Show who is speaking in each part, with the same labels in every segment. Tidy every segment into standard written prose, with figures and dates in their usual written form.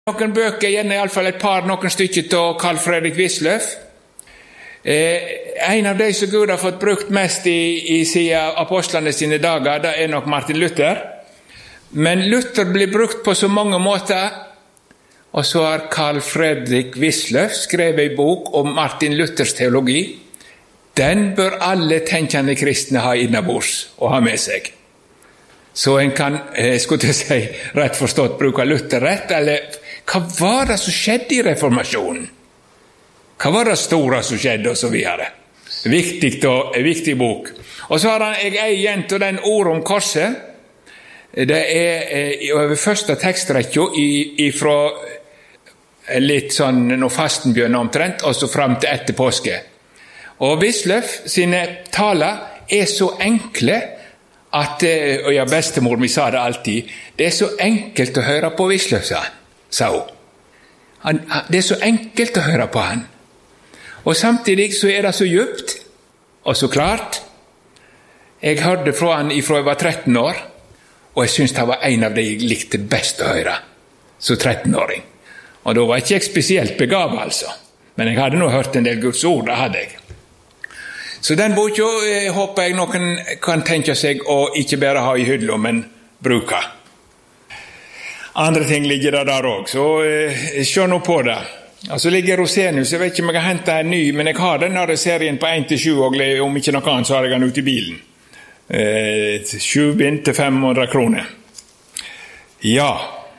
Speaker 1: noen bøker, gjerne i alle fall noen stykker til Carl Fredrik Wisløff. En av de som Gud har fått brukt mest i siden apostlene sine dager, det nok Martin Luther. Men Luther blir brukt på så mange måter, og så har Carl Fredrik Wisløff skrevet en bok om Martin Luthers teologi. Den bør alle tenkende kristne ha innabords og ha med seg. Så en kan, skulle jeg si, rett forstått bruke Luther rett, eller hva var det som skjedde i reformasjonen? Hva var det store som skjedde, og så videre. Viktig bok. Og så har jeg igjen til den ord om korset. Det over første tekstrekka fra litt sånn når fasten begynner omtrent, og så frem til etter påske. Og Wisløff sine taler så enkle at, og ja, bestemor mi sa det alltid, det så enkelt å høre på Wisløff, sa hun. Det så enkelt å høre på han. Og samtidig så det så djupt, og så klart. Jeg hørte fra han ifra jeg var 13 år, og jeg synes det var en av de jeg likte best å høre, så 13-åring. Og da var ikke jeg spesielt begavet, altså. Men jeg hadde nå hørt en del Guds ord, det hadde jeg. Så den boka håper jeg noen kan tenke seg å ikke bare ha i hylla, men bruke. Andre ting ligger der også, så se nå på det. Altså ligger Rosenius, jeg vet ikke om jeg har hentet en ny, men jeg har den der serien på 1-7, og om ikke noe annet så har jeg den ute i bilen. 7 bind til 500 kroner. Ja,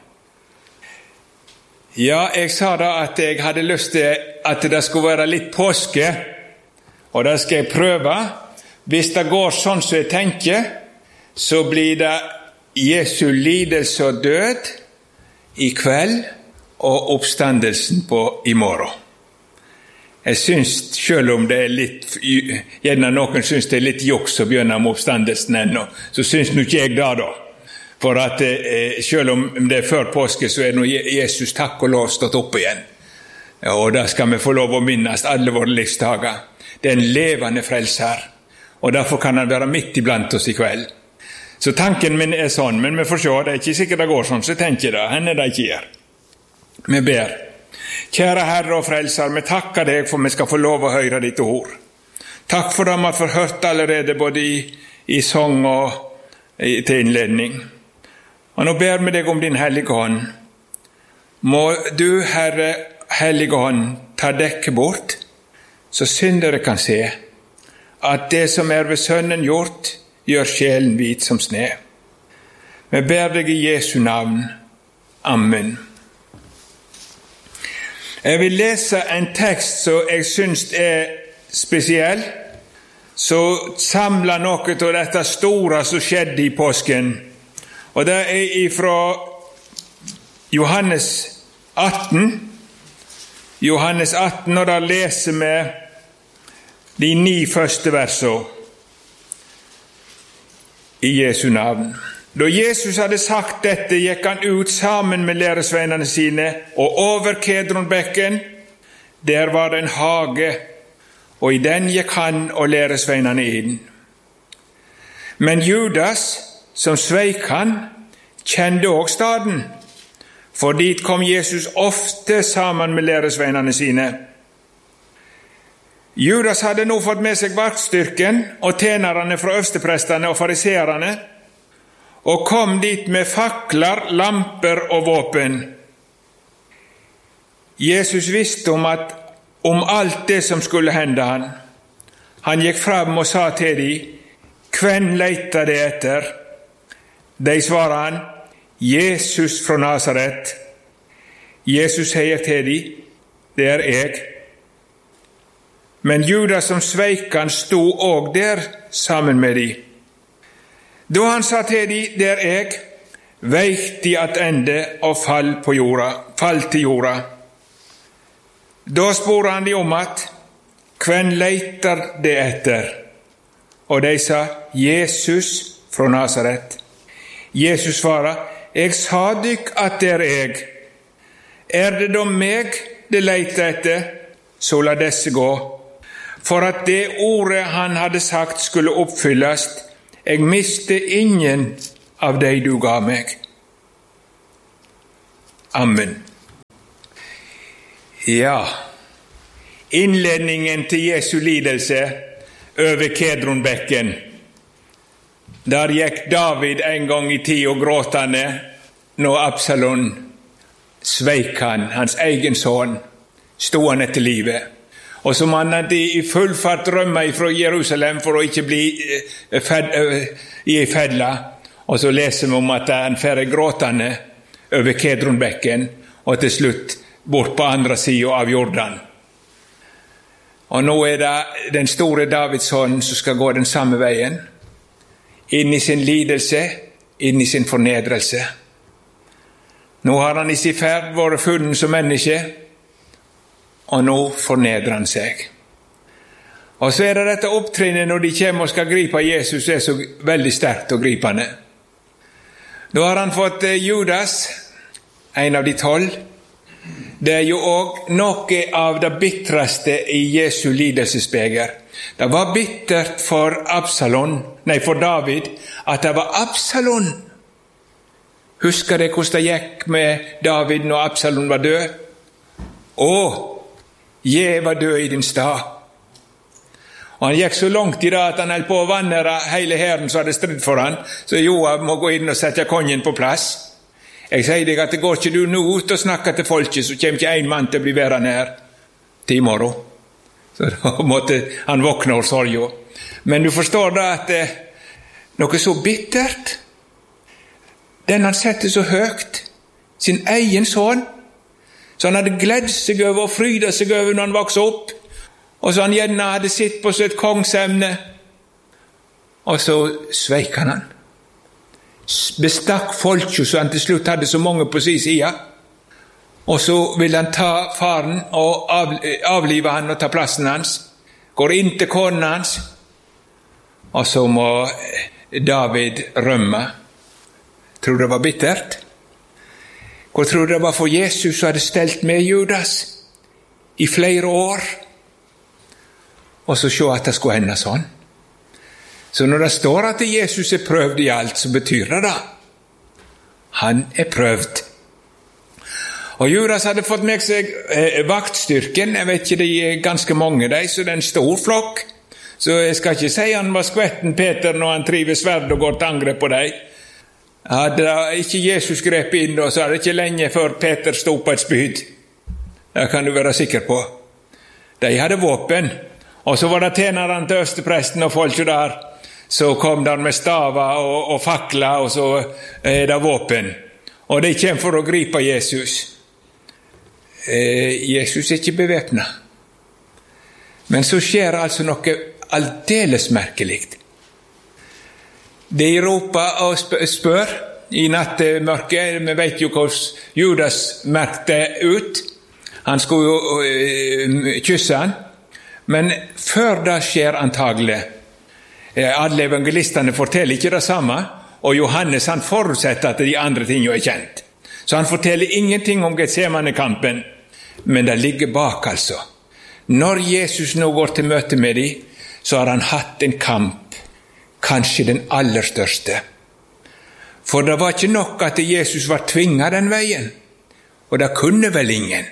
Speaker 1: jeg sa da at jeg hadde lyst til at det skulle være litt påske, og det skal jeg prøve. Hvis det går sånn som jeg tenker, så blir det Jesu lidelse og død i kveld, og oppstandelsen i morgen. Jeg synes, selv om det litt, gjerne noen synes det litt juks å begynne med oppstandelsen ennå, så synes nå ikke jeg det da. For at selv om det før påske, så nå Jesus takk og lov stått opp igjen. Og da skal vi få lov å minnes alle våre livsdager. Det en levende frelser, og derfor kan han være midt iblant oss i kveld. Så tanken min sånn, men vi får se, det ikke sikkert det går sånn, så tenker jeg det, henne det ikke gjør. Vi ber. Kjære Herre og Frelser, vi takker deg for vi skal få lov å høre ditt ord. Takk for det vi har forhørt allerede, både i sang og til innledning. Og nå ber vi deg om din hellige hånd. Må du, Herre, hellige hånd, ta dekket bort, så syndere kan se at det som ved Sønnen gjort, gjør sjelen hvit som sne. Vi ber deg i Jesu navn. Amen. Jeg vil lese en tekst som jeg synes spesiell, som samler noe av dette store som skjedde i påsken. Og det fra Johannes 18. Johannes 18, og da leser vi de 9 første versene i Jesu navn. Da Jesus hadde sagt dette, gikk han ut sammen med læresveinene sine, og over Kedronbekken, der var det en hage, og i den gikk han og læresveinene inn. Men Judas, som sveik han, kjente også staden, for dit kom Jesus ofte sammen med læresveinene sine. Judas hadde nå fått med seg vaktstyrken og tjenerne fra øversteprestene og fariseerne, og kom dit med fakler, lamper og våpen. Jesus visste om alt det som skulle hende han. Han gikk fram og sa til dem, «Hvem leter det etter?» De svarer han, «Jesus fra Nazaret». Jesus sier til dem, «Det jeg». Men Judas som sveik han stod også der sammen med dem. Da han sa til dem, «Det jeg», veik de attende og fall til jorda. Da spurte han de om «Hvem leiter det etter?» Og de sa, «Jesus fra Nazaret». Jesus svarer, «Jeg sa dykk at det jeg. Det da meg det leiter etter, så la disse gå. For at det ordet han hadde sagt skulle oppfylles, jeg miste ingen av de du ga meg.» Amen. Ja, innledningen til Jesu lidelse over Kedronbekken. Der gikk David en gang i tid og gråtende når Absalom sveik han, hans egen son, stod han etter livet. Og som han hadde i full fart rømme fra Jerusalem for å ikke bli i fedla. Og så leser vi om at han fer gråtende over Kedronbekken, og til slutt bort på andre siden av Jordan. Og nå det den store Davidsson som skal gå den samme veien, inn i sin lidelse, inn i sin fornedrelse. Nå har han i sin ferd vært funnet som menneske, og nå fornedrer han seg. Og så det dette opptrinnet når de kommer og skal gripe Jesus, så veldig sterkt og gripende. Nå har han fått Judas, en av de 12. Det jo også noe av det bittreste i Jesu lidelsesbeger. Det var bittert for for David, at det var Absalom. Husker dere hvordan det gikk med David når Absalom var død? Jeg var død i din stad. Og han gikk så langt i det at han holdt på å vanære hele hæren som hadde stridd for han, så Joab må gå inn og sette kongen på plass. Jeg sier deg at det går ikke du nå ut og snakker til folket, så kommer ikke en mann til å bli værende her til i morgen. Så da måtte han våkne og sorge. Men du forstår da at noe så bittert, den han setter så høyt, sin egen son, så han hadde gledd seg over og frydet seg over når han vokste opp, og så han gjerne hadde sitt på sitt kongsemne, og så sveik han. Bestakk folket så han til slutt hadde så mange på sin side, og så vil han ta faren og avlive han og ta plassen hans, går inn til konen hans, og så må David rømme. Tror du det var bittert? Hvor tror du det var for Jesus som hadde stelt med Judas i flere år? Og så se at det skulle ende sånn. Så når det står at Jesus prøvd i alt, så betyr det da. Han prøvd. Og Judas hadde fått med seg vaktstyrken. Jeg vet ikke, de ganske mange de, så det en stor flokk. Så jeg skal ikke si han var skvetten Peter når han triver sverd og går til angrep på deg. Hadde ikke Jesus grep inn, så det ikke lenge før Peter stod på et spyd. Det kan du være sikker på. De hadde våpen, og så var det tjeneren til østepresten og folket der, så kom der med staver og fakler, og så det våpen. Og de kommer for å gripe Jesus. Jesus ikke bevæpnet. Men så skjer altså noe aldeles merkeligt. De roper og spør i nattemørket. Vi vet jo hvordan Judas merkte ut. Han skulle jo kysse han. Men før det skjer antagelig, alle evangelistene forteller ikke det samme, og Johannes han forutsetter at de andre tingene kjent. Så han forteller ingenting om Getsemane-kampen, men det ligger bak altså. Når Jesus nå går til møte med dem, så har han hatt en kamp, kanskje den aller største. For det var ikke nok at Jesus var tvinget den veien, og det kunne vel ingen.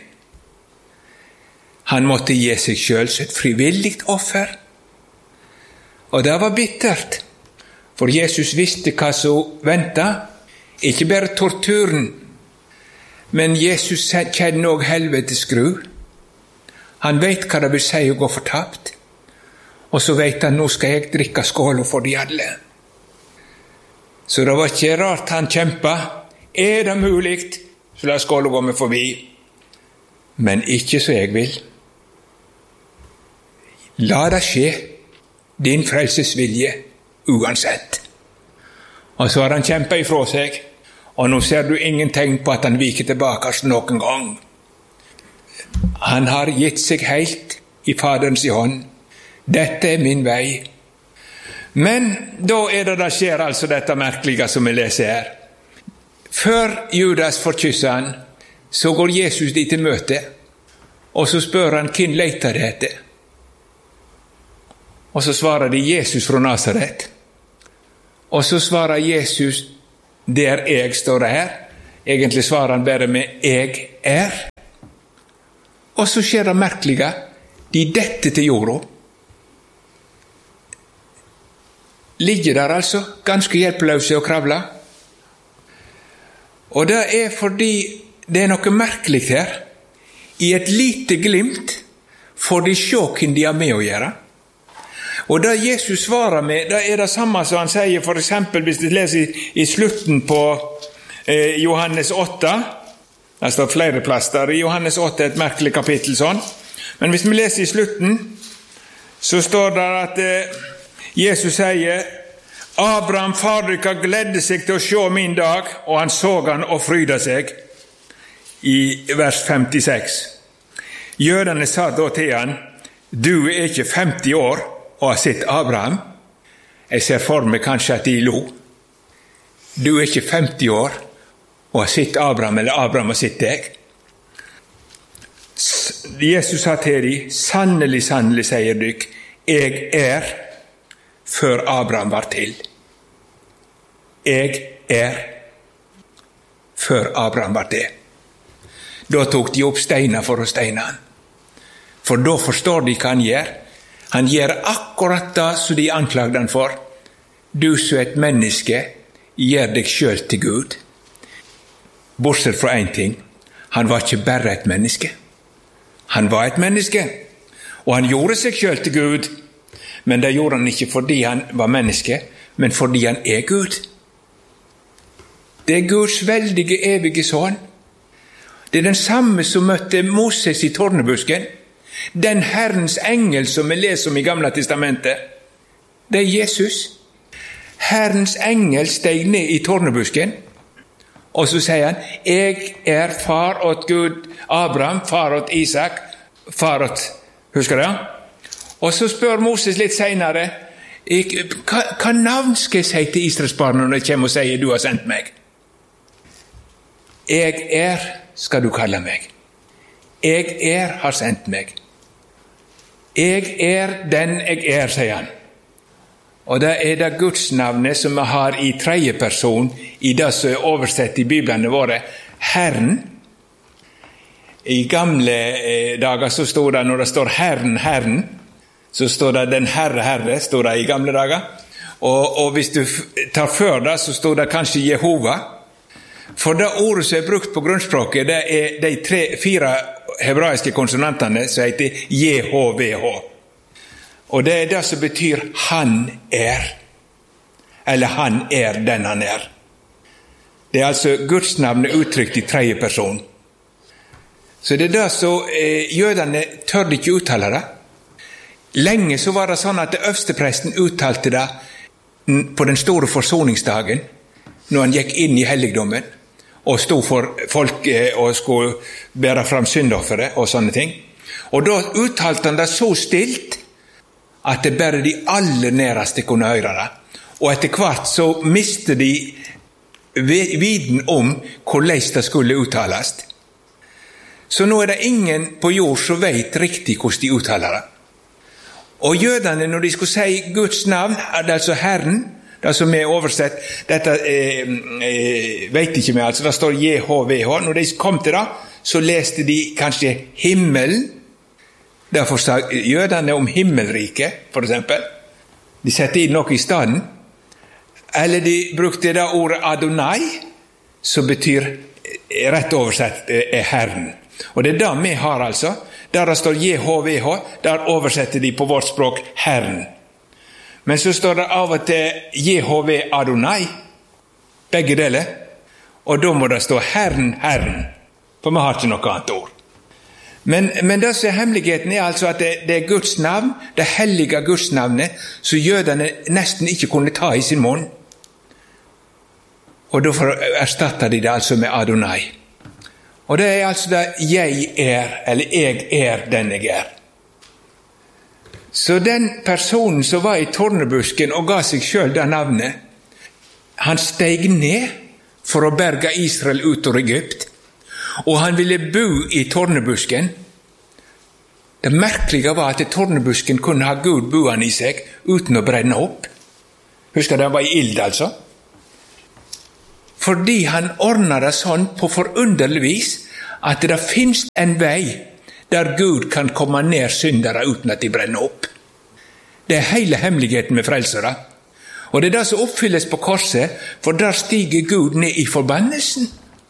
Speaker 1: Han måtte gi seg selv som et frivilligt offer. Og det var bittert, for Jesus visste hva som ventet, ikke bare torturen, men Jesus kjenner også helvetes skru. Han vet hva det vil si å gå fortapt. Og så vet han, nå skal jeg drikke skål for de alle. Så det var ikke rart han kjempet. Det mulig, så la skålen gå meg forbi. Men ikke så jeg vil. La det skje, din frelsesvilje, uansett. Og så har han kjempet ifra seg, og nå ser du ingen tegn på at han viker tilbake noen gang. Han har gitt seg helt i Faderens hånd. Dette min vei. Men da det skjer altså dette merkelige som vi leser her. Før Judas får kysse han, så går Jesus dit til møte, og så spør han, hvem leter det etter? Og så svarer de, Jesus fra Nazaret. Og så svarer Jesus, der jeg står her. Egentlig svarer han bare med, jeg er. Og så skjer det merkelige. De detter til jorda. Ligger der altså, ganske hjelpeløse og kravler. Og det fordi det noe merkelig her. I et lite glimt får de se hvem de har med å gjøre. Og det Jesus svarer med, det det samme som han sier, for eksempel hvis du leser i slutten på Johannes 8, det står flere plass der, i Johannes 8 et merkelig kapittel sånn, men hvis vi leser i slutten, så står det at Jesus sier, Abraham fadryka gledde seg til å se min dag, og han så han og fryda seg, i vers 56. Jødene sa da til han, du ikke 50 år, og har sett Abraham. Jeg ser for meg kanskje at de lo. Du ikke 50 år, og har sett Abraham, eller Abraham har sett deg. Jesus sa til dem, sannelig, sannelig, sier dykk, jeg før Abraham var til. Jeg før Abraham var til. Da tok de opp steiner for å steine han. For da forstår de hva han gjør. Han gjør akkurat det som de anklagde han for. Du som et menneske, gjør deg selv til Gud. Bortsett fra en ting, han var ikke bare et menneske. Han var et menneske, og han gjorde seg selv til Gud. Men det gjorde han ikke fordi han var menneske, men fordi han Gud. Det Guds veldige, evige sønn. Det den samme som møtte Moses i tornebusken. Den Herrens engel som vi leser om i Gamle testamentet. Det Jesus. Herrens engel steg ned i tornebusken, og så sier han, jeg far åt Gud Abraham, far åt Isak, far åt, husker du? Og så spør Moses litt senere, hva navn skal jeg si til Israelsbarna når jeg kommer og sier, du har sendt meg? Jeg skal du kalle meg. Jeg har sendt meg. Jeg den jeg sier han. Og det det Guds navnet som vi har i tredje person, i det som oversett i Bibelene våre, Herren. I gamle dager så stod det, når det står Herren, Herren, så står det den Herre, Herre, står det i gamle dager. Og hvis du tar før det, så står det kanskje Jehova. For det ordet som brukt på grunnspråket, det de 4 hebraiske konsonantene som heter JHVH. Og det det som betyr han eller han den han Det altså Guds navnet uttrykt i tredje person. Så det det som jødene tørde ikke uttale det. Lenge så var det sånn at øverstepresten uttalte det på den store forsoningsdagen, når han gikk inn i helligdommen, og stod for folk og skulle bære fram syndoffere og sånne ting. Og da uttalte han det så stilt, at det bare de aller næreste kunne høre det. Og etter hvert så mistet de viden om hvordan det skulle uttales. Så nå det ingen på jord som vet riktig hvordan de uttaler det. Og jødene, når de skulle si Guds navn, det altså Herren, det som oversett, dette vet ikke vi, altså det står JHVH. Når de kom til det, så leste de kanskje himmelen. Derfor sa jødene om himmelriket, for eksempel. De sette inn noe i stedet. Eller de brukte det ordet Adonai, som betyr, rett oversett, Herren. Og det det vi har altså. Der det står JHVH, der oversetter de på vårt språk Herren. Men så står det av og til JHV Adonai, begge deler. Og da må det stå Herren, Herren, for vi har ikke noe annet ord. Men det som hemmeligheten altså at det Guds navn, det hellige Guds navnet, som jødene nesten ikke kunne ta i sin munn. Og derfor erstatter de det altså med Adonai. Og det altså det jeg eller jeg den jeg Så den personen som var i tornebusken og ga seg selv det navnet, han steg ned for å berge Israel ut av Egypt, og han ville bo i tornebusken. Det merkelige var at tornebusken kunne ha Gud boende i seg uten å brenne opp. Husker det var i ild altså. Fordi han ordnet det sånn på forunderlig vis at det finnes en vei der Gud kan komme ned syndere uten at de brenner opp. Det hele hemmeligheten med frelsere. Og det det som oppfylles på korset, for der stiger Gud ned i forbannelsen.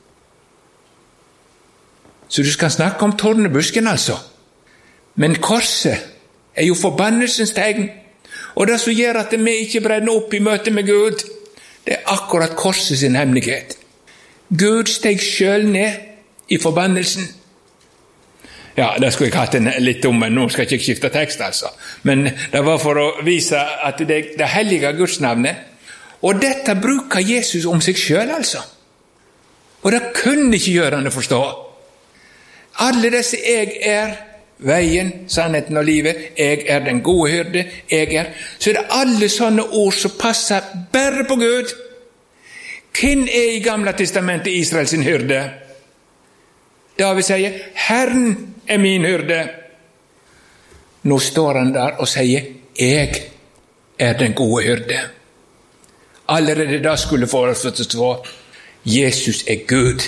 Speaker 1: Så du skal snakke om tornebusken altså. Men korset jo forbannelsens tegn. Og det som gjør at vi ikke brenner opp i møte med Gud, det akkurat korset sin hemmelighet. Gud steg selv ned i forbannelsen. Ja, det skulle jeg hatt litt om, men nå skal jeg ikke skifte tekst altså. Men det var for å vise at det hellige Gudsnavnet. Og dette bruker Jesus om seg selv altså. Og det kunne ikke gjøre han å forstå. Alle disse jeg veien, sannheten og livet, jeg den gode hyrde, så det alle sånne ord som passer bare på Gud. Hvem i Gamle testamentet Israels hyrde? David sier, Herren min hyrde. Nå står han der og sier, jeg den gode hyrde. Allerede da skulle forstå, Jesus Gud.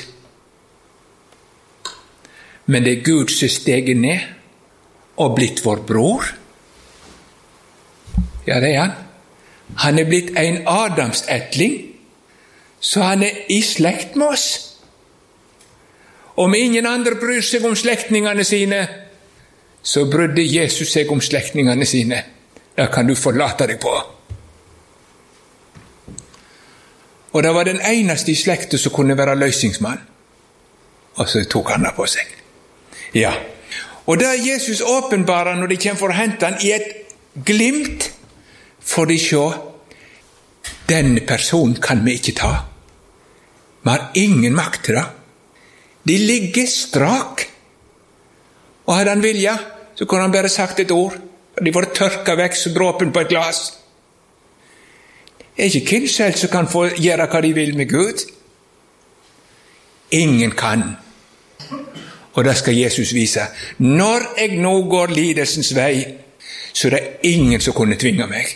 Speaker 1: Men det Gud som steger ned og blitt vår bror. Ja, det han. Han blitt en Adamsetling, så han i slekt med oss. Om ingen andre bryr seg om slektningene sine, så brydde Jesus seg om slektningene sine. Det kan du forlate deg på. Og det var den eneste i slekten som kunne være løsningsmann. Og så tok han det på seg. Ja, og det Jesus åpenbarer når de kommer for å hente han i et glimt, for de se, denne personen kan vi ikke ta. Vi har ingen makt til det. De ligger strak. Og hadde han vilja, så kunne han bare sagt et ord. De var tørka vekk som dråpen på et glas. Ikke hvem selv som kan få gjøre hva de vil med Gud. Ingen kan. Og det skal Jesus vise. Når jeg nå går lidelsens vei, så det ingen som kunne tvinge meg.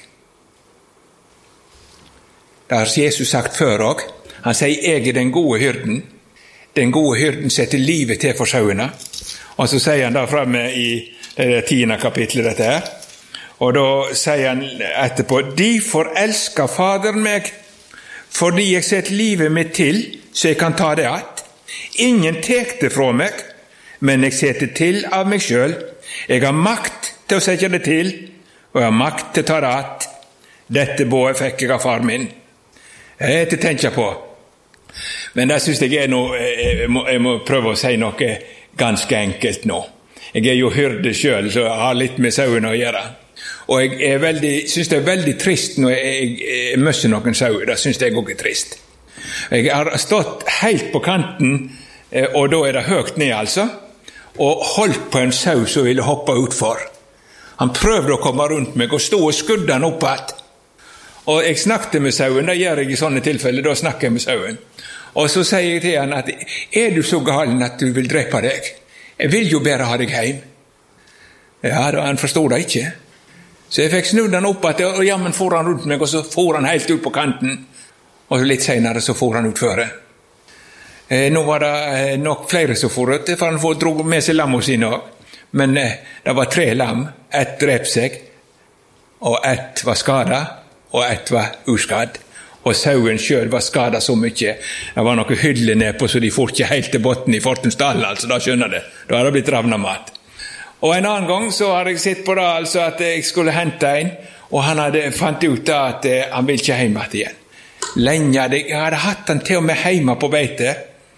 Speaker 1: Det har Jesus sagt før også. Han sier, jeg den gode hyrden. Den gode hyrden setter livet til for sauene. Og så sier han da fremme i det 10. kapitlet dette her. Og da sier han etterpå, de forelsker Faderen meg, fordi jeg setter livet mitt til, så jeg kan ta det att. Ingen tek det fra meg, men jeg setter til av meg selv. Jeg har makt til å sette det til, og jeg har makt til å ta det att. Dette både fikk jeg av far min. Jeg ikke tenke på. Men det synes jeg noe, jeg må prøve å si noe ganske enkelt nå. Jeg jo hyrde selv, så jeg har litt med sauen å gjøre. Og jeg synes det veldig trist når jeg møsser noen sau. Det synes jeg også trist. Jeg har stått helt på kanten, og da det høyt ned altså, og holdt på en sau som ville hoppe utfor. Han prøvde å komme rundt meg og stod og skudde han opp att. Og jeg snakket med sauen, det gjør jeg i sånne tilfeller, da snakker jeg med sauen. Og så sier jeg til han at, du så galen at du vil drepe deg? Jeg vil jo bare ha deg hjem. Ja, da han forstod det ikke. Så jeg fikk snudd han opp at, og jammen for han rundt meg, og så for han helt ut på kanten. Og litt senere så for han utføre. Nå var det nok flere som for ut, for han drog med seg lammet sine også. Men det var 3 lam, 1 drep seg, og 1 var skadet, og 1 var uskadd. Og sauen selv var skadet så mye. Det var noe hylle nedpå, så de får ikke helt til botten i Fortensdal, altså, da skjønner det. Da har det blitt ravnet mat. Og en annen gang så har jeg sett på det, altså, at jeg skulle hente en, og han fant ut da at han vil ikke hjem igjen. Lenge, jeg hadde hatt han til og med hjemme på beite,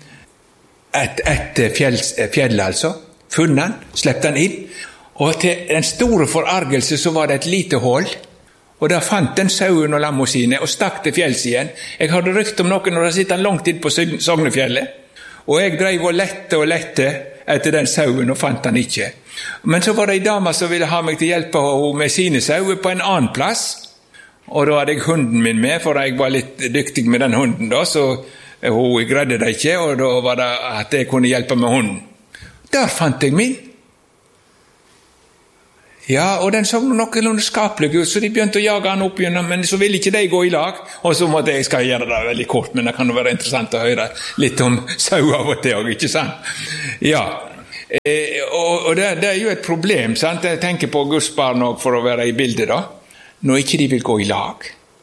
Speaker 1: et fjell altså, funnet han, sleppte han inn, og til den store forargelse så var det et lite hål, og da fant den sauen og lammet sine og stakk til fjells igjen. Jeg hadde rykt om noen når det sitter langt inn på Sognefjellet, og jeg drev og lette etter den sauen og fant han ikke. Men så var det en dame som ville ha meg til hjelp med sine sauer på en annen plass, og da hadde jeg hunden min med, for jeg var litt dyktig med den hunden da, så hun greide det ikke, og da var det at jeg kunne hjelpe med hunden. Der fant jeg min. Ja, og den så noenlunde skapelig ut, så de begynte å jage han opp igjennom, men så ville ikke de gå i lag, og så måtte jeg skal gjøre det veldig kort, men det kan jo være interessant å høre litt om sau av og til, ikke sant? Ja, Og det jo et problem, sant? Jeg tenker på Guds barn også for å være i bildet da. Når ikke de vil gå i lag.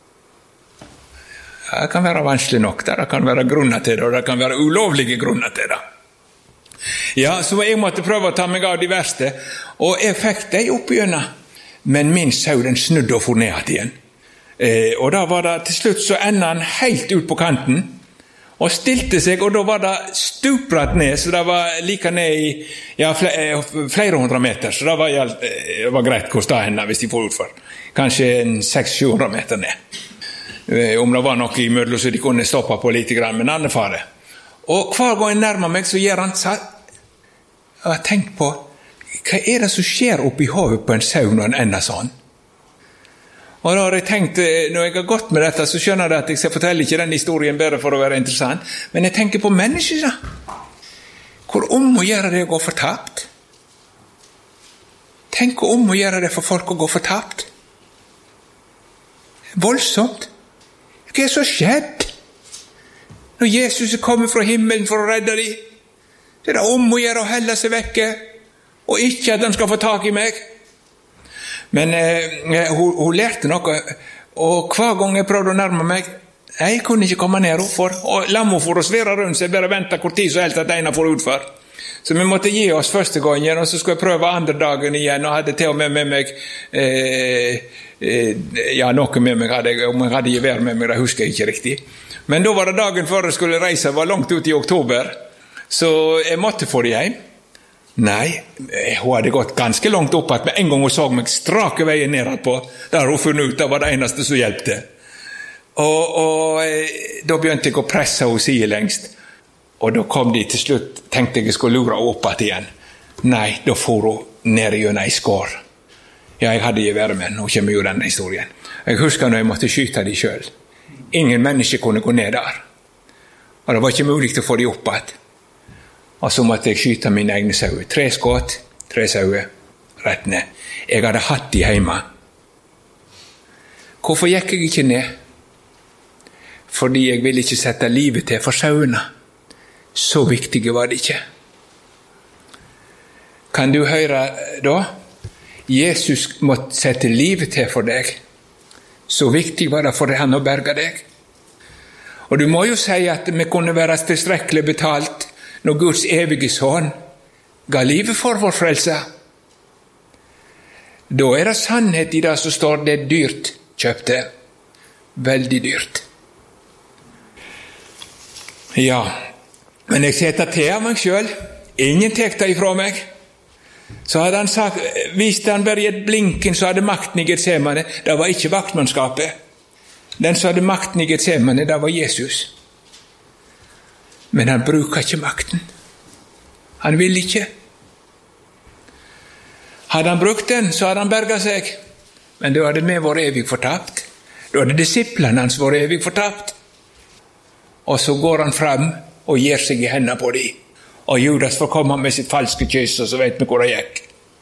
Speaker 1: Det kan være vanskelig nok, det kan være grunner til det, og det kan være ulovlige grunner til det. Ja, så jeg måtte prøve å ta meg av de verste, og jeg fikk det opp igjennom. Men min sau, den snudde og for ned igjen. Og da var det til slutt så enda han helt ut på kanten, og stilte seg, og da var det stuprat ned, så det var like ned i flere hundre meter, så det var greit hvor stod henne hvis de får utfor. Kanskje 600-700 meter ned. Om det var noe i mødlo så de kunne stoppe på litt grann, men andre fare. Og hver gang jeg nærmer meg, så gjør han så jeg har tenkt på, hva det som skjer oppi hodet på en sau når den ender sånn? Og da har jeg tenkt, når jeg har gått med dette, så skjønner jeg at jeg skal fortelle ikke den historien bare for å være interessant, men jeg tenker på mennesker da. Hvor om å gjøre det å gå fortapt? Tenk om å gjøre det for folk å gå fortapt. Voldsomt. Hva så skjedd? Når Jesus kommer fra himmelen for å redde dem, så det om å gjøre å helle seg vekke, og ikke at han skal få tak i meg. Men hun lærte noe, og hver gang jeg prøvde å nærme meg, jeg kunne ikke komme ned og la meg for å svære rundt seg, bare vente hvor tid så helt at ene får utfor. Så vi måtte gi oss første gangen, og så skulle jeg prøve andre dagen igjen, og hadde til og med meg, noe med meg, om jeg hadde gevær med meg, det husker jeg ikke riktig. Men da var det dagen før jeg skulle reise, var langt ut i oktober, så jeg måtte få det hjem. Nei, hun hadde gått ganske langt opp at med en gang hun så meg strake veien nedad på, der hun funnet ut det var det eneste som hjelpte. Og da begynte jeg å presse henne sidelengst, og da kom de til slutt, tenkte jeg skulle lure opp igjen. Nei, da får hun ned gjennom ei skår. Ja, jeg hadde vært med, nå kommer jo denne historien. Jeg husker når jeg måtte skyte de selv. Ingen mennesker kunne gå ned der. Og det var ikke mulig å få de opp igjen. Og så måtte jeg skyte mine egne sauer. 3 skott, 3 sauer, rett ned. Jeg hadde hatt de hjemme. Hvorfor gikk jeg ikke ned? Fordi jeg ville ikke sette livet til for sauene. Så viktige var det ikke. Kan du høre da? Jesus måtte sette livet til for deg. Så viktig var det for han å berge deg. Og du må jo si at vi kunne være tilstrekkelig betalt når Guds evige sønn ga livet for vår frelse. Da det sannhet i det som står, det dyrt kjøpte. Veldig dyrt. Ja, men jeg setter til av meg selv. Ingen tek det ifra meg. Så hadde han sagt, viste han bare i et blinken, så hadde makten i Getsemane. Det var ikke vaktmannskapet. Den som hadde makten i Getsemane, det var Jesus. Men han bruker ikke makten. Han vil ikke. Hadde han brukt den, så hadde han berget seg. Men da hadde vi vært evig fortapt. Da hadde disiplene hans vært evig fortapt. Og så går han fram og gir seg i hendene på dem. Og Judas får komme med sitt falske kyss, og så vet vi hvor det gikk.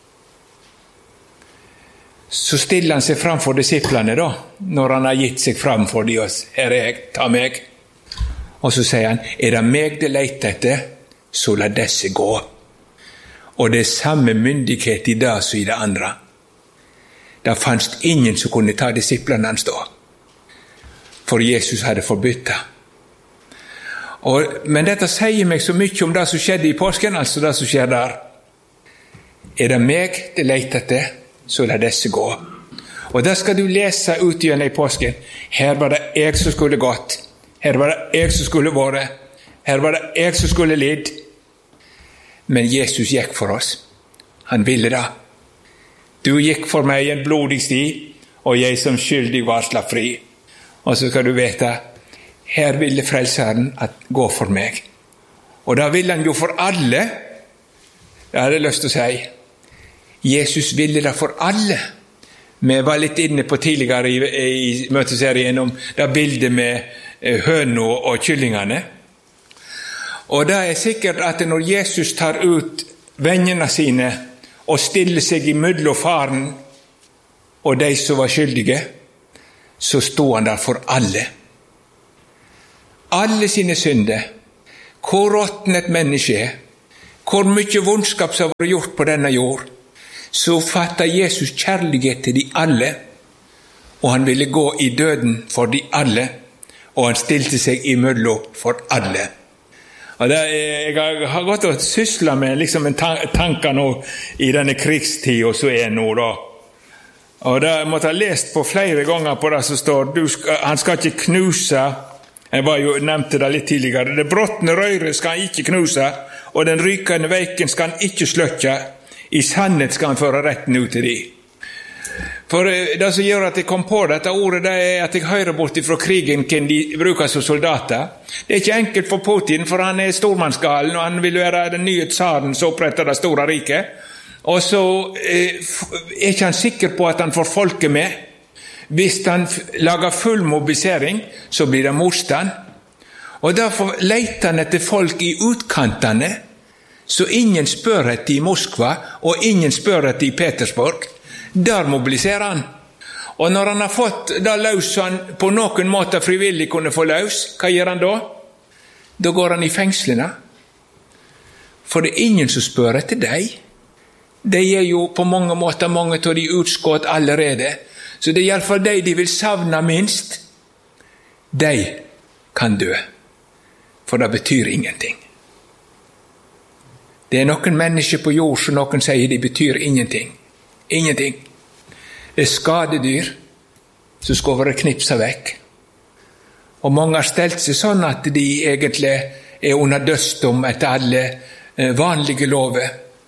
Speaker 1: Så stiller han seg fram for disiplene da, når han har gitt seg fram for dem, og her jeg, ta meg. Og så sier han, det meg det leter etter, så la disse gå. Og det samme myndighet i det som i det andre. Det fanns ingen som kunne ta disiplene hans da. For Jesus hadde forbudt det. Men dette sier meg så mye om det som skjedde i påsken, altså det som skjer der. Det meg det leter etter, så la disse gå. Og det skal du lese ut igjen i påsken. Her var det jeg som skulle gått. Her var det jeg som skulle vært. Her var det jeg som skulle lidd. Men Jesus gikk for oss. Han ville det. Du gikk for meg en blodig sti, og jeg som skyldig var slapp fri. Og så skal du vite, her ville frelseren at gå for meg. Og da ville han jo for alle. Jeg hadde lyst til å si, Jesus ville det for alle. Vi var litt inne på tidligere i møteserien om det bildet med høna og kyllingene. Og det sikkert at når Jesus tar ut vennene sine og stiller seg imellom faren og de som var skyldige, så stod han der for alle. Alle sine synder. Hvor råtten et menneske er, hvor mye vondskap som var gjort på denne jord, så fattet Jesus kjærlighet til de alle, og han ville gå i døden for de alle, og han stilte seg imellom for alle. Og jeg har gått og syslet med liksom en tanker nå i denne krigstiden som nå da. Og det måtte jeg ha lest på flere ganger på det som står, han skal ikke knuse, jeg var jo nevnte det litt tidligere, det brottende røyre skal han ikke knuse, og den rykende veiken skal han ikke sløkke, i sannhet skal han føre retten ut til de. For det som gjør at jeg kom på dette ordet, det at jeg hører bort fra krigen hvem de bruker som soldater. Det ikke enkelt for Putin, for han stormannsgalen, og han vil være den nye tsaren som oppretter det store riket. Og så ikke han sikker på at han får folket med. Hvis han lager full mobilisering, så blir det motstand. Og derfor leter han etter folk i utkantene, så ingen spør etter i Moskva, og ingen spør etter i Petersburg. Der mobiliserer han. Og når han har fått det løs, så han på noen måte frivillig kunne få løs, hva gjør han da? Da går han i fengslene. For det ingen som spør etter deg. De jo på mange måter mange av de utskått allerede. Så det i alle fall de vil savne minst. De kan dø. For det betyr ingenting. Det noen mennesker på jord som noen sier de betyr ingenting. Ingenting. Det skadedyr som skal være knipset vekk. Og mange har stelt seg sånn at de egentlig under dødsdom etter alle vanlige lover.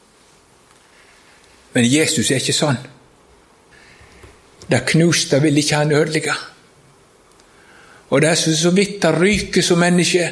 Speaker 1: Men Jesus ikke sånn. Det knuste vil ikke han ødelegge. Og det så vidt det ryker som menneske,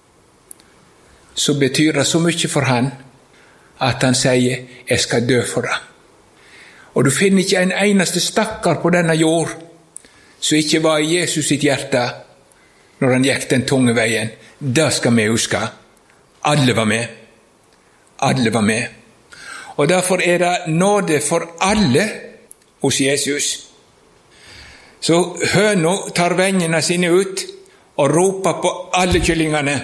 Speaker 1: så betyr det så mye for han, at han sier, jeg skal dø for det. Og du finner ikke en eneste stakkar på denne jord, som ikke var i Jesus sitt hjerte, når han gikk den tunge veien. Det skal vi huske. Alle var med. Alle var med. Og derfor det nåde for alle hos Jesus. Så høna tar vengene sine ut, og roper på alle kyllingene.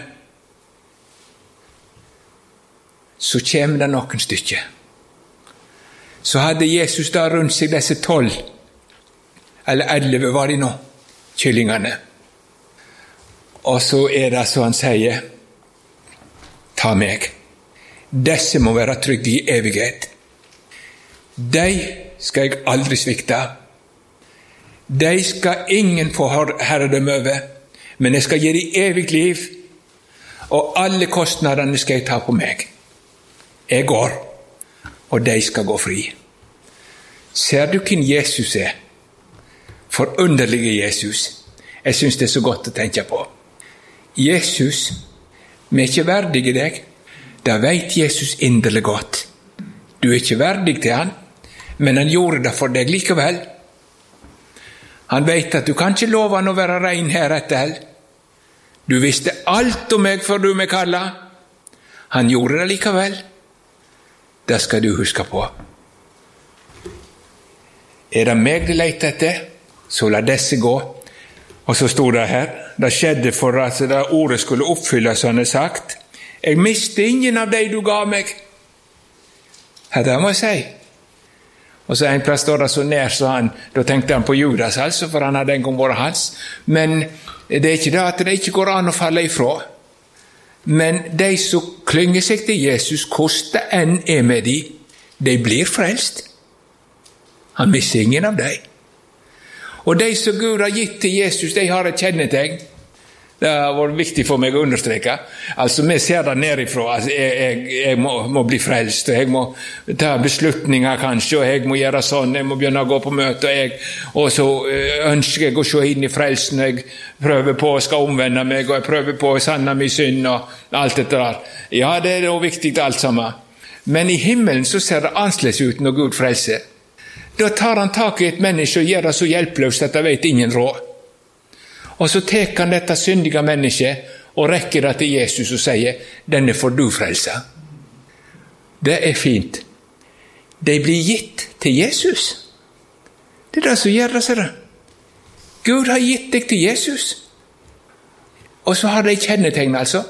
Speaker 1: Så kommer det noen stykker. Så hadde Jesus da rundt seg disse 12, eller 11 var de nå, kyllingene. Og så det så han sier, ta meg. Disse må være trygge i evighet. De skal jeg aldri svikte. De skal ingen få herredømme over, men jeg skal gi dem evig liv, og alle kostnadene skal jeg ta på meg. Jeg går, og de skal gå fri. Ser du hvem Jesus Forunderlige Jesus. Jeg synes det så godt å tenke på. Jesus, vi ikke verdige deg. Da vet Jesus inderlig godt. Du ikke verdig til han, men han gjorde det for deg likevel. Han vet at du kan ikke love han å være rein her etter. Du visste alt om meg før du meg kallet. Han gjorde det likevel. Det skal du huske på. Det meg de leter etter, så la disse gå. Og så stod det her, det skjedde for at det ordet skulle oppfylles, som han sagt. Jeg miste ingen av de du ga meg. Det må jeg si. Og så en plass står det så nær, så da tenkte han på Judas, altså, for han hadde en gang vært hans. Men det ikke det at det ikke går an å falle ifra. Men de som klynger seg til Jesus, hvordan enn med de blir frelst. Han misser ingen av dem. Og de som Gud har gitt til Jesus, de har et kjennetegn. Det har vært viktig for meg å understreke. Altså, vi ser det nedifra. Altså, jeg må bli frelst, og jeg må ta beslutninger kanskje, og jeg må gjøre sånn, jeg må begynne å gå på møte, og så ønsker jeg å se inn i frelsen, jeg prøver på å skal omvende meg, og jeg prøver på å sanne min synd, og alt dette der. Ja, det jo viktig alt sammen. Men i himmelen så ser det annerledes ut når Gud frelser. Da tar han tak i et menneske og gjør det så hjelpeløst at det vet ingen råd. Og så tek han dette syndige mennesket og rekker det til Jesus og sier, denne får du frelse. Det fint. De blir gitt til Jesus. Det det som gjør det, ser du. Gud har gitt deg til Jesus. Og så har de kjennetegn, altså.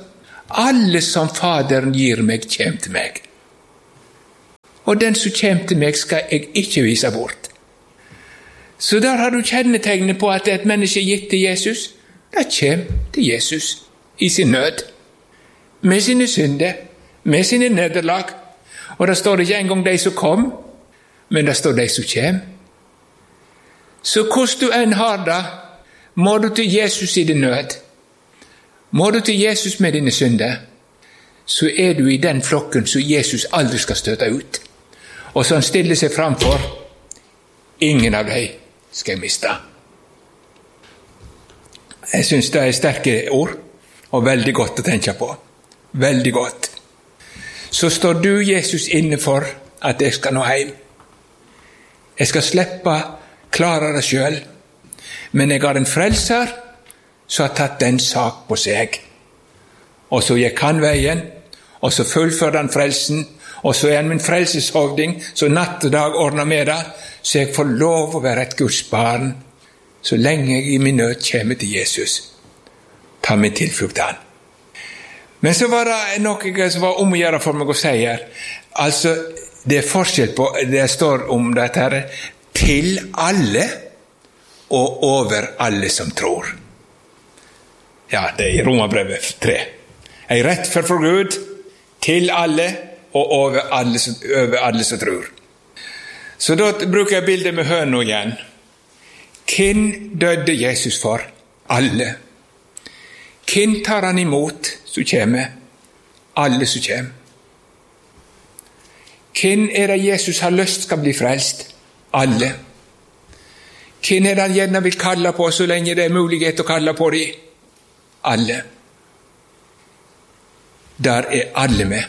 Speaker 1: Alle som Faderen gir meg, kjem til meg. Og den som kjem til meg, skal jeg ikke vise bort. Så der har du kjennetegnet på at et menneske gitt til Jesus. Det kjem til Jesus i sin nød, med sine synder, med sine nederlag. Og det står ikke engang de som kom, men det står de som kjem. Så hvordan du enn har det, må du til Jesus i din nød. Må du til Jesus med dine synder, så er du i den flokken som Jesus aldri skal støte ut. Og så han stiller seg framfor, ingen av dem skal jeg miste. Jeg synes det er sterke ord, og veldig godt å tenke på. Veldig godt. Så står du, Jesus, inne for at jeg skal nå hjem. Jeg skal slippe klare det selv, men jeg har en frelser som har tatt den sak på seg. Og så gikk han veien, og så fullførte han frelsen, og så er han min frelseshovding, så natt og dag ordner med det, så jeg får lov å være et Guds barn, så lenge jeg i min nød kommer til Jesus. Ta min tilflukt han. Men så var det noe som var om å gjøre for meg å si her. Altså, det er forskjell på, det står om dette her, til alle og over alle som tror. Ja, det er i Romerbrevet 3. Jeg rett for Gud, til alle og over alle som tror. Så da bruker jeg bildet med høna igjen. Hvem døde Jesus for? Alle. Hvem tar han imot som kommer? Alle som kommer. Hvem er det Jesus har lyst skal bli frelst? Alle. Hvem er det han gjerne vil kalle på så lenge det er mulighet å kalle på dem? Alle. Der er alle med.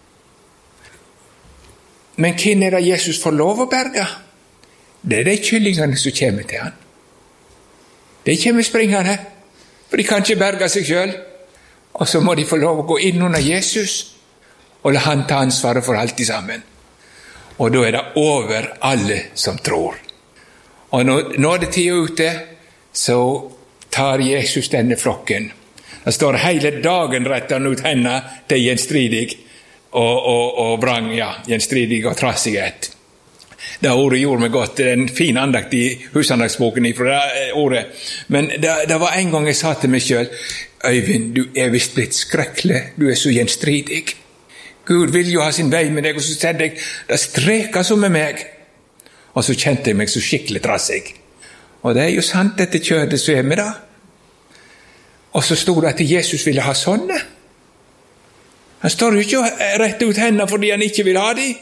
Speaker 1: Men hvem er det Jesus får lov å berge? Det er de kyllingene som kommer til han. De kommer springende, for de kan ikke berge seg selv. Og så må de få lov å gå inn under Jesus, og la han ta ansvaret for alt i sammen. Og da er det over alle som tror. Og når nådetiden er ute, så tar Jesus denne flokken. Det står hele dagen retter han ut hendene til gjenstridig og vrang, ja, gjenstridig og trassighet. Det ordet gjorde meg godt. Det er en fin andakt i husandagsboken ifra det ordet. Men det var en gang jeg sa til meg selv, Øyvind, du er vist blitt skrekkelig, du er så gjenstridig. Gud vil jo ha sin vei med deg, og så kjente jeg, det streker som med meg. Og så kjente jeg meg så skikkelig trassig. Og det er jo sant, dette kjødet som er med da. Og så stod det at Jesus ville ha sånne. Han står jo ikke og retter ut hendene fordi han ikke vil ha dem.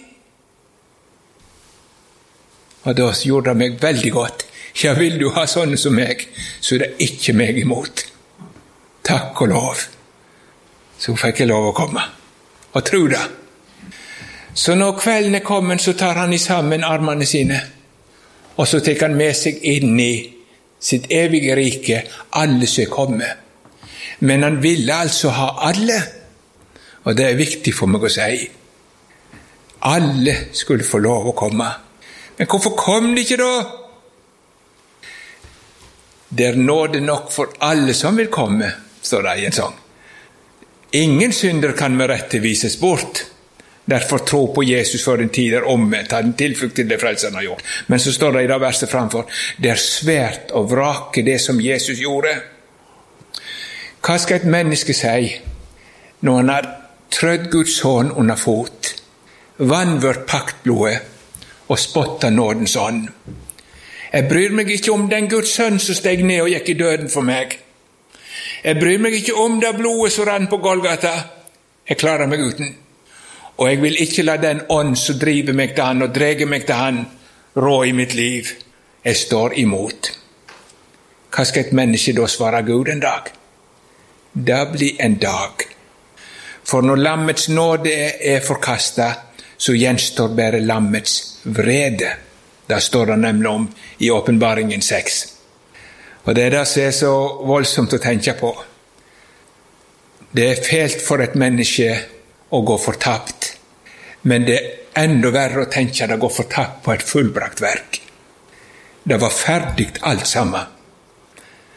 Speaker 1: Og da gjorde det meg veldig godt. Ja, vil du ha sånne som meg, så er det ikke meg imot. Takk og lov. Så fikk jeg lov å komme. Og tro det. Så når kvelden er kommet, så tar han i sammen armene sine. Og så tar han med seg inn i sitt evige rike alle som er kommet. Men han ville altså ha alle. Og det er viktig for meg å si. Alle skulle få lov å komme. Men hvorfor kom de ikke da? Det er nåde nok for alle som vil komme, står det i en sang. Ingen synder kan med rette vises bort. Derfor tro på Jesus for en tid er omme, ta en tilflukt til det frelseren har gjort. Men så står det i det verset framfor, det er svært å vrake det som Jesus gjorde. Hva skal et menneske si når han har trødd Guds hånd under fot, vannvørt paktblodet og spotta nådens ånd? Jeg bryr meg ikke om den Guds sønn som steg ned og gikk i døden for meg. Jeg bryr meg ikke om det blodet som rann på Golgata. Jeg klarer meg uten. Og jeg vil ikke la den ånd som driver meg til han og dreger meg til han rå i mitt liv. Jeg står imot. Hva skal et menneske da svare Gud en dag? Det blir en dag. For når lammets nåde er forkastet, så gjenstår bare lammets vrede. Det står det nemlig om i Åpenbaringen 6. Og det er det som er så voldsomt å tenke på. Det er fælt for et menneske å gå fortapt, men det er enda verre å tenke det å gå fortapt på et fullbrakt verk. Det var ferdig alt sammen.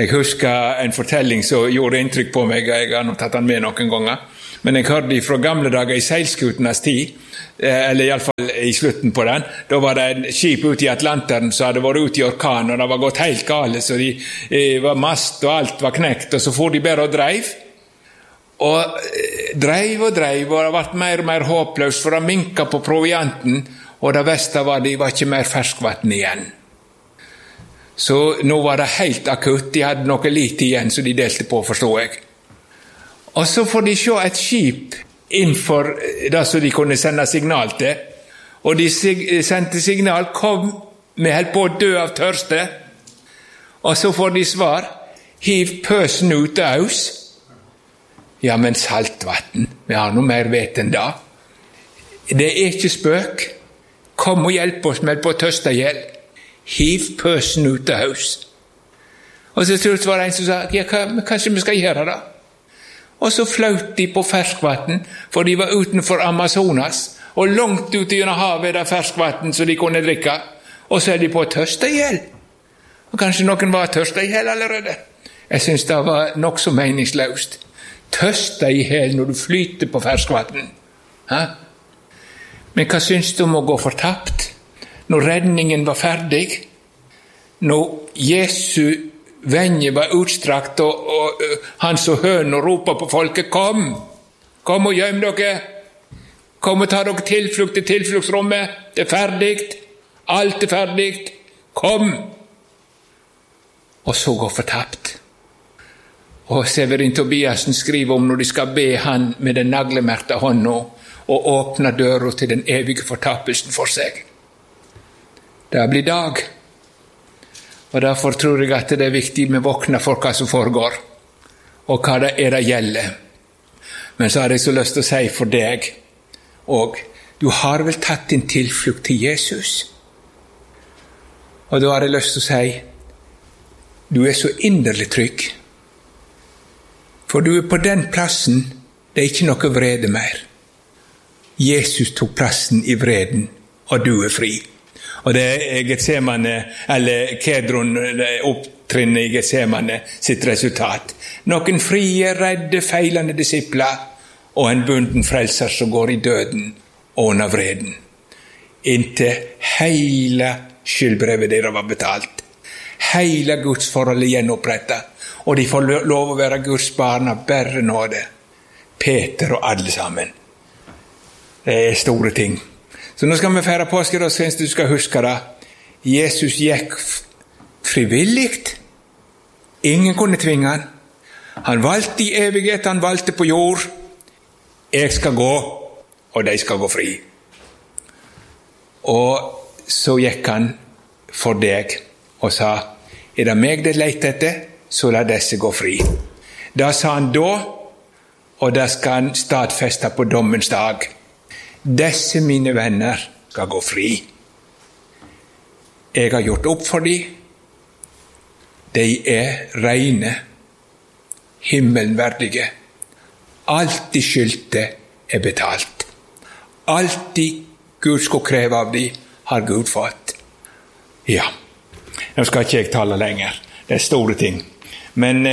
Speaker 1: Jeg husker en fortelling som gjorde inntrykk på meg, jeg har nå tatt den med noen ganger, men jeg hørte fra gamle dager i seilskutenes tid, eller i alle fall i slutten på den, da var det en skip ute i Atlanteren som hadde vært ute i orkan, og det var gått helt gale, så de var mast og alt var knekt, og så for de bare og dreiv, og dreiv, og det ble mer og mer håpløst, for det minket på provianten, og det verste var det var ikke mer ferskvann igjen. Så nå var det helt akutt, de hadde noe lite igjen, så de delte på, forstår jeg. Og så får de se et skip innenfor det som de kunne sende signal til, og de sendte signal, kom, vi holdt på å dø av tørste, og så får de svar, hiv pøsen ut av oss. Ja, men saltvatten, vi har noe mer vet enn da. Det er ikke spøk. Kom og hjelp oss med på tørste ihjel. Hiv pøsen ut av oss. Og så tror jeg det var en som sa, ja, kanskje vi skal gjøre det. Og så fløt de på ferskvatten, for de var utenfor Amazonas, og langt ute gjennom havet der ferskvatten så de kunne drikke, og så er de på tørste ihjel. Og kanskje noen var tørste ihjel allerede. Jeg synes det var nok så meningsløst. Tørste ihjel når du flyter på ferskvatten. Men hva synes du om å gå fortapt? Når redningen var ferdig, når Jesu venje var utstrakt, og han så høn og ropa på folket, kom og gjem dere, kom og ta dere tilflukt til tilfluktsrommet, det er ferdig, alt er ferdig, kom. Og så gå fortapt. Og Severin Tobiasen skriver om når de skal be han med den naglemerkte hånda, og åpne døra til den evige fortapelsen for seg. Det blir dag, og derfor tror jeg at det er viktig med våkne for hva som foregår, og hva det er det gjelder. Men så har jeg så lyst til å si for deg, og du har vel tatt din tilflukt til Jesus? Og da har jeg lyst til å si, du er så inderlig trygg, for du er på den plassen, det er ikke noe vrede mer. Jesus tok plassen i vreden, og du er fri. Og det er Getsemane, eller Kedron, opptrinnet i Getsemane, sitt resultat. Noen frie, redde, feilende disipler, og en bunden frelser som går i døden og under vreden. Inntil hele skyldbrevet deres var betalt. Hele Guds forhold gjenopprettet, og de får lov å være Guds barn av bare nåde. Peter og alle sammen. Det er store ting. Så nå skal vi feire påske, og synes du skal huske det. Jesus gikk frivilligt. Ingen kunne tvinge han. Han valgte i evighet, han valgte på jord. Jeg skal gå, og de skal gå fri. Og så gikk han for deg og sa, er det meg det leter etter, så la disse gå fri. Da sa han da, og det skal han stadfeste på dommens dag. Disse mine venner skal gå fri. Jeg har gjort opp for dem. De er rene, himmelverdige. Alt de skyldte er betalt. Alt de Gud skulle kreve av dem, har Gud fått. Ja, nå skal ikke jeg tale lenger. Det er store ting. Men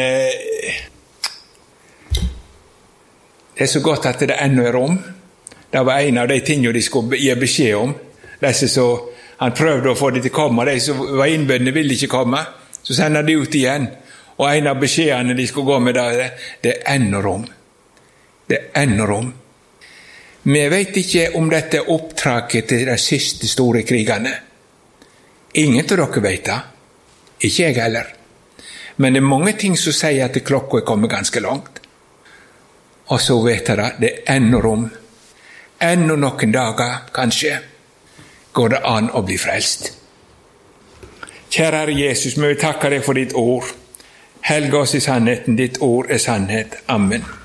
Speaker 1: det er så godt at det ennå er rom. Det var en av de tingene de skulle gi beskjed om. Disse så, han prøvde å få de til å komme, de som var innbødende ville ikke komme. Så sender de ut igjen. Og en av beskjedene de skulle gå med, det er ennå rom. Det er ennå rom. Vi vet ikke om dette er opptraket til de siste store krigene. Ingen av dere vet det. Ikke jeg heller. Men det er mange ting som sier at klokka er kommet ganske langt. Og så vet jeg det er ennå rom. Ennå noen dager, kanskje, går det an å bli frelst. Kjære Herre Jesus, må vi takke deg for ditt ord. Helg oss i sannheten, ditt ord er sannhet. Amen.